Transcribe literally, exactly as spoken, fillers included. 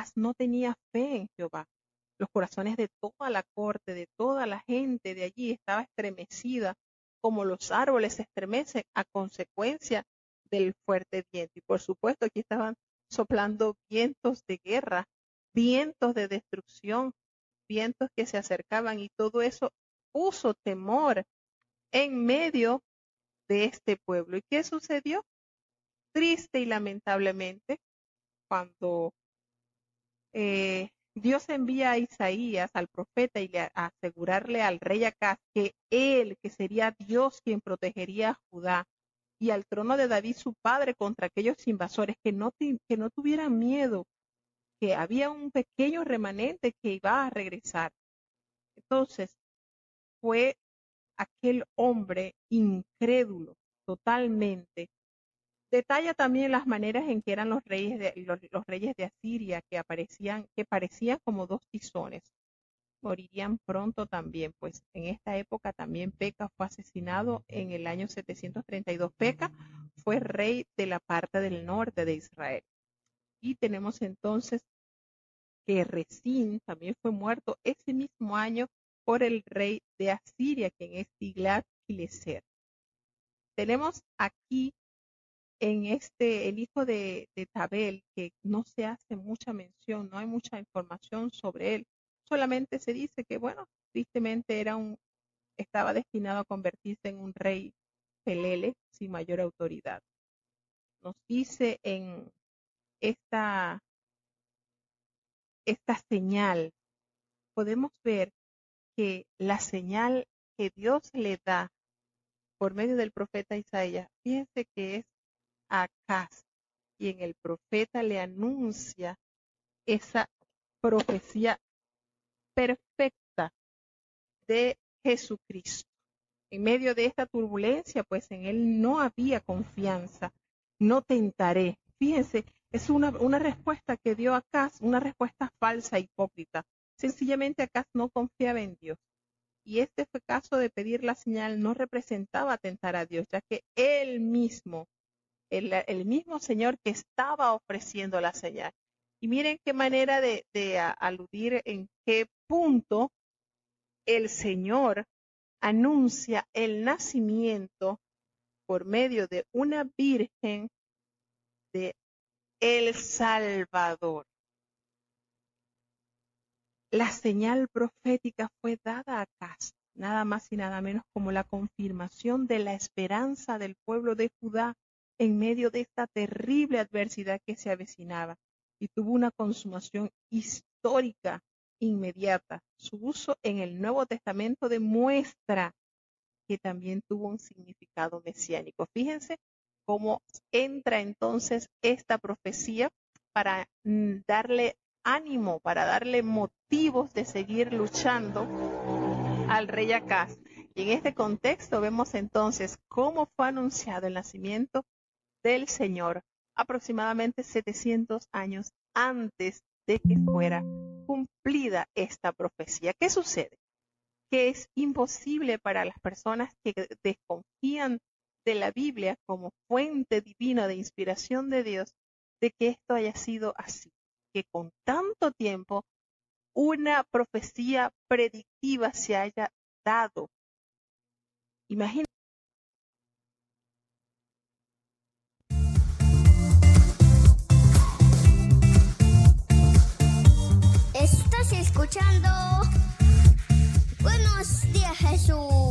Acaz no tenía fe en Jehová. Los corazones de toda la corte, de toda la gente de allí estaba estremecida, como los árboles se estremecen a consecuencia del fuerte viento. Y por supuesto aquí estaban soplando vientos de guerra, vientos de destrucción, vientos que se acercaban, y todo eso puso temor en medio de este pueblo. ¿Y qué sucedió? Triste y lamentablemente, cuando eh, Dios envía a Isaías, al profeta, y le a, a asegurarle al rey Acaz que él, que sería Dios quien protegería a Judá y al trono de David su padre contra aquellos invasores, que no, que no tuvieran miedo, que había un pequeño remanente que iba a regresar. Entonces fue aquel hombre incrédulo totalmente. Detalla también las maneras en que eran los reyes de los, los reyes de Asiria, que aparecían, que parecían como dos tizones. Morirían pronto también, pues en esta época también Peca fue asesinado en el año setecientos treinta y dos. Peca fue rey de la parte del norte de Israel. Y tenemos entonces que Resín también fue muerto ese mismo año por el rey de Asiria, quien es Tiglat-Pileser. Tenemos aquí en este, el hijo de, de Tabel, que no se hace mucha mención, no hay mucha información sobre él. Solamente se dice que, bueno, tristemente era un, estaba destinado a convertirse en un rey pelele sin mayor autoridad. Nos dice en esta, esta señal, podemos ver que la señal que Dios le da por medio del profeta Isaías, fíjense que es a Acaz, y en el profeta le anuncia esa profecía perfecta de Jesucristo. En medio de esta turbulencia, pues en él no había confianza. No tentaré. Fíjense, es una, una respuesta que dio Acaz, una respuesta falsa, hipócrita. Sencillamente Acaz no confiaba en Dios. Y este fue caso de pedir la señal, no representaba tentar a Dios, ya que él mismo, el, el mismo Señor que estaba ofreciendo la señal. Y miren qué manera de, de a, aludir en qué punto el Señor anuncia el nacimiento por medio de una virgen de El Salvador. La señal profética fue dada a Acaz, nada más y nada menos como la confirmación de la esperanza del pueblo de Judá en medio de esta terrible adversidad que se avecinaba, y tuvo una consumación histórica inmediata. Su uso en el Nuevo Testamento demuestra que también tuvo un significado mesiánico. Fíjense cómo entra entonces esta profecía para mm, darle ánimo, para darle motivos de seguir luchando al rey Acaz. Y en este contexto vemos entonces cómo fue anunciado el nacimiento del Señor aproximadamente setecientos años antes de que fuera cumplida esta profecía. ¿Qué sucede? Que es imposible para las personas que desconfían de la Biblia como fuente divina de inspiración de Dios, de que esto haya sido así, que con tanto tiempo una profecía predictiva se haya dado. Imagínate. Estás escuchando Buenos Días, Jesús.